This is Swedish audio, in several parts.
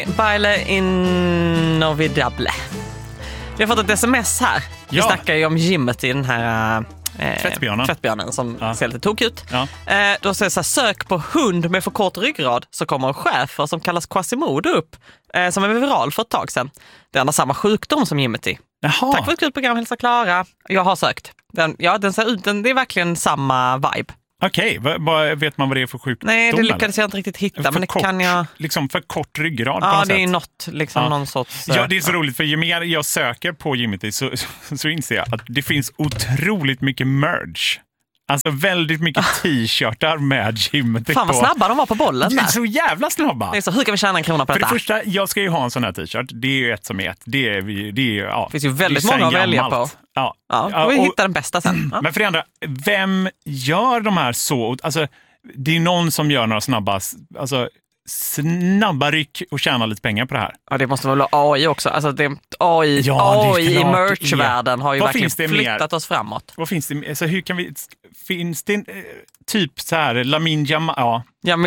Baile inolvidable. Vi har fått ett sms här. Vi snackar ju om gymmet i den här tvättbjörnen som ser lite tokig ut. Ja. Då säger det så här: sök på hund med för kort ryggrad, så kommer en chefer som kallas Quasimodo upp, som är viral för ett tag sedan. Den har samma sjukdom som Jimmy. Jaha. Tack för ett kul program, hälsa Klara. Jag har sökt. Den ser ut, det är verkligen samma vibe. Okej, vet man vad det är för sjukdom? Nej, det lyckades jag inte riktigt hitta, men det kan jag... Liksom för kort ryggrad på något något sätt. Ja, det är något, liksom någon sorts... Ja, det är så roligt, för ju mer jag söker på Jimmy så inser jag att det finns otroligt mycket merch. Alltså väldigt mycket t-shirtar med Jimmy. Fan vad snabba de var på bollen där. Så jävla snabba. Det är så, hur kan vi tjäna en krona på detta? För det första, jag ska ju ha en sån här t-shirt. Det är ju ett som är ett. Det finns ju väldigt många att välja på. Ja, vi hittar den bästa sen. Ja. Men för det andra, vem gör de här så? Alltså, det är någon som gör några snabba ryck och tjänar lite pengar på det här. Ja, det måste vara AI också. Alltså AI i merch-världen har ju verkligen flyttat oss framåt. Vad finns det? Alltså, hur kan vi... Finns det typ så här Lamin Jamal... Ja.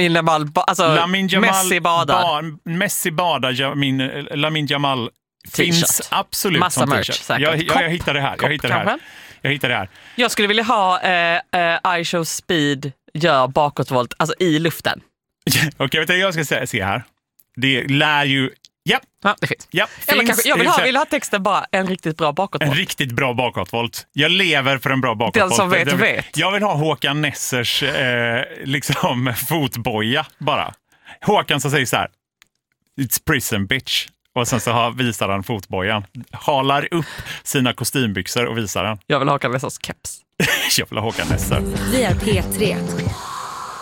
Messi badar. Lamin Jamal finns absolut massa som merch, t-shirt. Jag hittar det här. Jag hittar det här. Jag skulle vilja ha iShow Speed gör bakåtvolt, alltså i luften. Okej, vet du, jag ska se här. Det lär ju... Ja, det finns. Ja, eller kanske, jag vill ha texten bara en riktigt bra bakåtvolt. En riktigt bra bakåtvolt. Jag lever för en bra bakåtvolt. Den som vet. Jag vill ha Håkan Nessers fotboja bara. Håkan som säger så här: it's prison bitch. Och sen så visar han fotbojan. Halar upp sina kostymbyxor och visar den. Jag vill ha Håkan Nessers keps. Jag vill ha Håkan Nesser. Vi är P3.